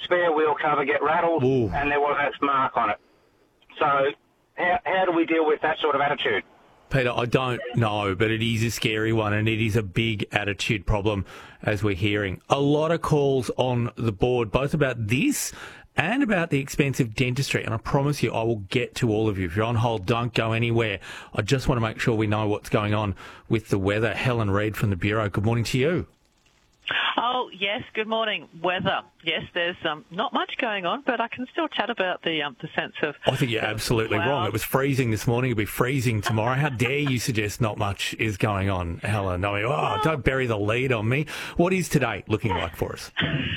spare wheel cover get rattled, Ooh. and there was that mark on it. So how do we deal with that sort of attitude? Peter, I don't know, but it is a scary one, and it is a big attitude problem, as we're hearing. A lot of calls on the board, both about this and about the expensive dentistry, and I promise you I will get to all of you. If you're on hold, don't go anywhere. I just want to make sure we know what's going on with the weather. Helen Reid from the Bureau, good morning to you. Oh, yes, good morning. Weather. Yes, there's not much going on, but I can still chat about the sense of... I think you're absolutely wrong. It was freezing this morning. It'll be freezing tomorrow. How dare you suggest not much is going on, Helen? I mean, don't bury the lead on me. What is today looking like for us?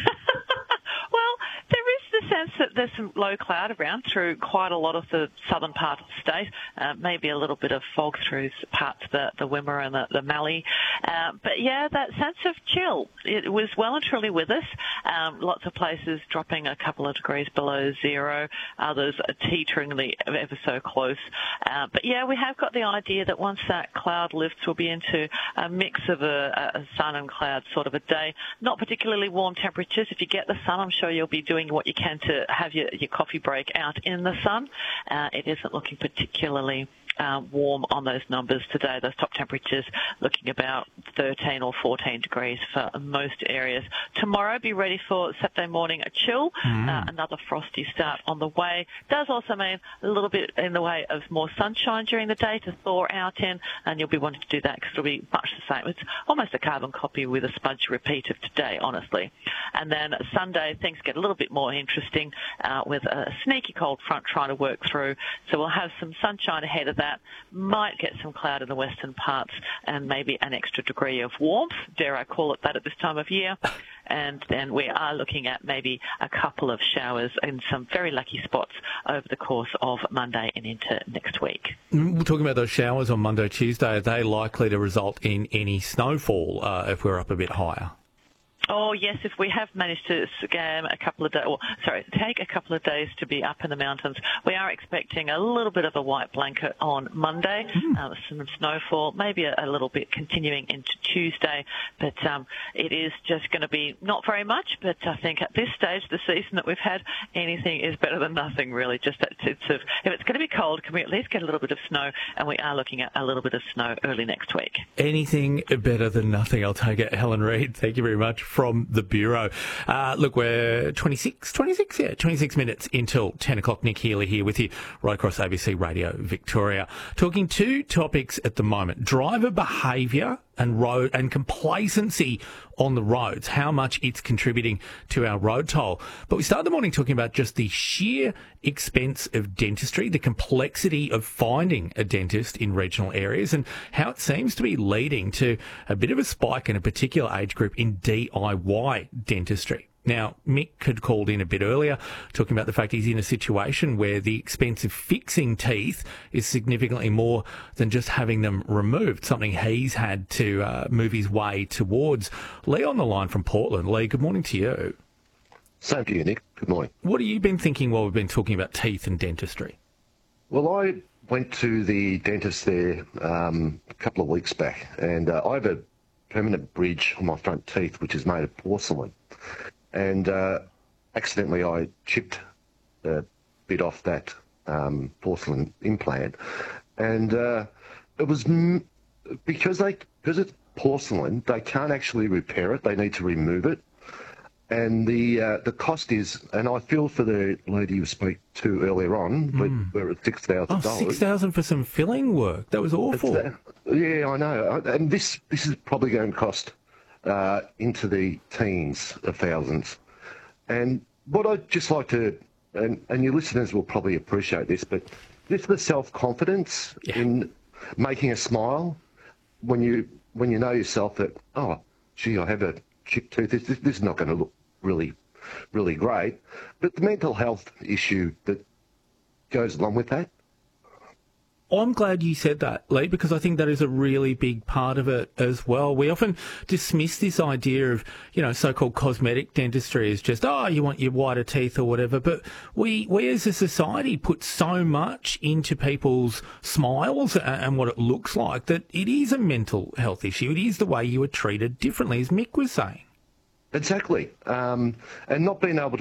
Sense that there's some low cloud around through quite a lot of the southern part of the state, maybe a little bit of fog through parts of the Wimmera and the Mallee. But yeah, that sense of chill, it was well and truly with us. Lots of places dropping a couple of degrees below zero, others are teeteringly ever so close. But yeah, we have got the idea that once that cloud lifts, we'll be into a mix of a sun and cloud sort of a day. Not particularly warm temperatures. If you get the sun, I'm sure you'll be doing what you can to have your coffee break out in the sun. It isn't looking particularly warm on those numbers today. Those top temperatures looking about 13 or 14 degrees for most areas. Tomorrow, be ready for Saturday morning a chill. Another frosty start on the way. Does also mean a little bit in the way of more sunshine during the day to thaw out in, and you'll be wanting to do that because it'll be much the same. It's almost a carbon copy with a smudge repeat of today, honestly. And then Sunday, things get a little bit more interesting with a sneaky cold front trying to work through. So we'll have some sunshine ahead of that. Might get some cloud in the western parts and maybe an extra degree of warmth, dare I call it that at this time of year. And then we are looking at maybe a couple of showers in some very lucky spots over the course of Monday and into next week. We're talking about those showers on Monday, Tuesday. Are they likely to result in any snowfall if we're up a bit higher? Oh, yes, if we have managed to scam take a couple of days to be up in the mountains, we are expecting a little bit of a white blanket on Monday, some snowfall, maybe a little bit continuing into Tuesday, but it is just going to be not very much, but I think at this stage, the season that we've had, anything is better than nothing, really. Just that sense of, if it's going to be cold, can we at least get a little bit of snow, and we are looking at a little bit of snow early next week. Anything better than nothing, I'll take it. Helen Reid, thank you very much from the Bureau. Look, we're 26 minutes until 10 o'clock. Nick Healy here with you right across ABC Radio Victoria. Talking two topics at the moment: driver behaviour and road and complacency on the roads, how much it's contributing to our road toll. But we started the morning talking about just the sheer expense of dentistry, the complexity of finding a dentist in regional areas, and how it seems to be leading to a bit of a spike in a particular age group in DIY dentistry. Now, Mick had called in a bit earlier talking about the fact he's in a situation where the expense of fixing teeth is significantly more than just having them removed, something he's had to move his way towards. Lee on the line from Portland. Lee, good morning to you. Same to you, Nick. Good morning. What have you been thinking while we've been talking about teeth and dentistry? Well, I went to the dentist there a couple of weeks back, and I have a permanent bridge on my front teeth, which is made of porcelain. And accidentally I chipped a bit off that porcelain implant, and it was because it's porcelain, they can't actually repair it. They need to remove it, and the cost is, and I feel for the lady you spoke to earlier on, but we're at $6,000. Oh, $6,000 for some filling work. That was awful. Yeah, I know, and this is probably going to cost into the teens of thousands. And what I'd just like to, and your listeners will probably appreciate this, but just the self-confidence in making a smile when you know yourself that, oh, gee, I have a chipped tooth, this is not going to look really, really great. But the mental health issue that goes along with that. I'm glad you said that, Lee, because I think that is a really big part of it as well. We often dismiss this idea of, so-called cosmetic dentistry as just, you want your whiter teeth or whatever. But we as a society put so much into people's smiles and what it looks like that it is a mental health issue. It is the way you are treated differently, as Mick was saying. Exactly. And not being able to